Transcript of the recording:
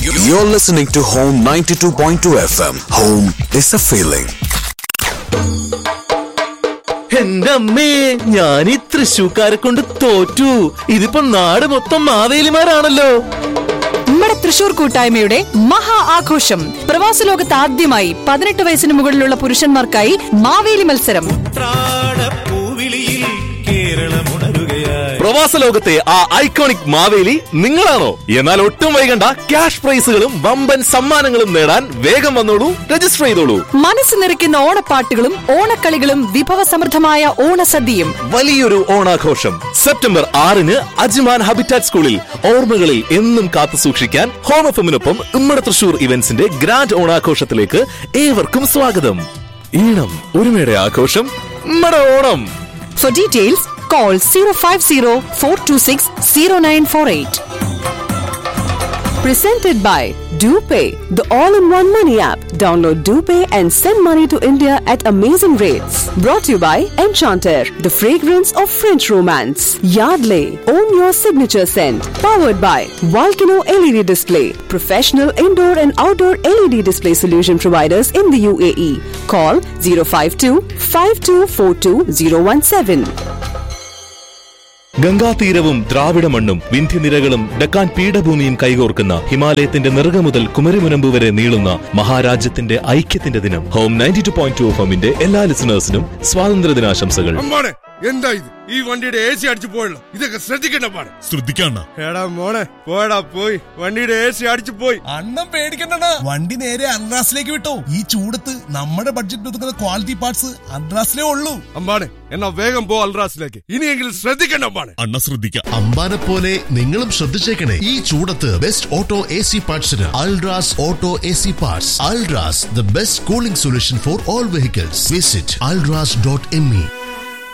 You're listening to Home 92.2 FM. Home is a feeling. എന്റെ അമ്മേ, ഞാൻ ഈ തൃശ്ശൂക്കാരെ കൊണ്ട് തോറ്റു. ഇതിപ്പോ നാട് മൊത്തം മാവേലിമാരാണല്ലോ. നമ്മുടെ തൃശൂർ കൂട്ടായ്മയുടെ മഹാ ആഘോഷം. പ്രവാസ ലോകത്ത് ആദ്യമായി 18 വയസ്സിന് മുകളിലുള്ള പുരുഷന്മാർക്കായി മാവേലി മത്സരം. പ്രവാസ ലോകത്തെ ആ ഐക്കോണിക് മാവേലി നിങ്ങളാണോ? എന്നാൽ ഒട്ടും വൈകണ്ട, ക്യാഷ് പ്രൈസുകളും വമ്പൻ സമ്മാനങ്ങളും നേടാൻ വേഗം വന്നോളൂ, രജിസ്റ്റർ ചെയ്തോളൂ. മനസ്സ് നിറയ്ക്കുന്ന ഓണപ്പാട്ടുകളും ഓണക്കളികളും വിഭവസമൃദ്ധമായ ഓണസദ്യയും. വലിയൊരു ഓണാഘോഷം സെപ്റ്റംബർ 6 അജ്മാൻ ഹാബിറ്റാറ്റ് സ്കൂളിൽ. ഓർമ്മകളിൽ എന്നും കാത്തു സൂക്ഷിക്കാൻ ഹോം എഫ്എമ്മിനൊപ്പം ഉമ്മറ തൃശൂർ ഇവന്റ്സിന്റെ ഗ്രാൻഡ് ഓണാഘോഷത്തിലേക്ക് ഏവർക്കും സ്വാഗതം. ഈണം ഒരുമയുടെ ആഘോഷം, ഉമ്മറ Onam. For details, call 050-426-0948. Presented by DoPay, the all-in-one money app. Download DoPay and send money to India at amazing rates. Brought to you by Enchanter, the fragrance of French romance. Yardley, own your signature scent. Powered by Volcano LED Display, professional indoor and outdoor LED display solution providers in the UAE. Call 052-5242-017. ഗംഗാതീരവും ദ്രാവിഡ മണ്ണും വിന്ധ്യനിരകളും ഡക്കാൻ പീഠഭൂമിയും കൈകോർക്കുന്ന ഹിമാലയത്തിന്റെ നെറുക മുതൽ കുമരിമുനമ്പ് വരെ നീളുന്ന മഹാരാജ്യത്തിന്റെ ഐക്യത്തിന്റെ ദിനം. Home 92.2 എഫ്എമ്മിന്റെ എല്ലാ ലിസണേഴ്സിനും സ്വാതന്ത്ര്യ ദിനാശംസകൾ. എന്താ ഇത്? ഈ വണ്ടിയുടെ AC അടിച്ചു പോയല്ലോ. ഇതൊക്കെ ശ്രദ്ധിക്കണ്ട പാടെ. ശ്രദ്ധിക്കണ്ട. എടാ മോനെ, പോടാ പോയി. വണ്ടിയുടെ AC അടിച്ചു പോയി. അണ്ണം പേടിക്കണ്ട, വണ്ടി നേരെ അൺറാസിലേക്ക് വിട്ടോ. ഈ ചൂടത്ത് നമ്മുടെ ബഡ്ജറ്റ് ഒതുക്കുന്ന ക്വാളിറ്റി പാർട്സ് അൺറാസിലേ ഉള്ളൂ. അമ്പാനെ, എന്നാ വേഗം പോ അൽറാസിലേക്ക്. ഇനിയെങ്കിലും ശ്രദ്ധിക്കണ്ട അമ്പാനെ. അണ്ണ ശ്രദ്ധിക്കാം. അമ്പാനെ പോലെ നിങ്ങളും ശ്രദ്ധിച്ചേക്കണേ. ഈ ചൂടത്ത് best auto AC പാർട്സിന് Ultras auto AC parts. Ultras, the best cooling solution for all vehicles. Visit alras.me.